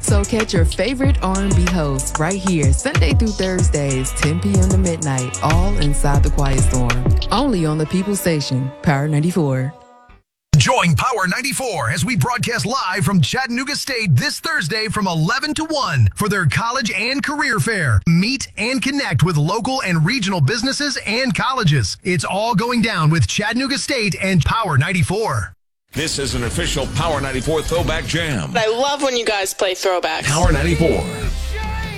So catch your favorite R&B hosts right here, Sunday through Thursdays, 10 p.m. to midnight, all inside the Quiet Storm. Only on the People Station, Power 94. Join Power 94 as we broadcast live from Chattanooga State this Thursday from 11 to 1 for their college and career fair. Meet and connect with local and regional businesses and colleges. It's all going down with Chattanooga State and Power 94. This is an official Power 94 Throwback Jam. I love when you guys play throwbacks. Power 94.